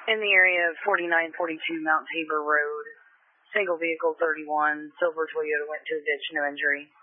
In the area of 4942 Mount Tabor Road, single vehicle 31, silver Toyota went to a ditch, no injury.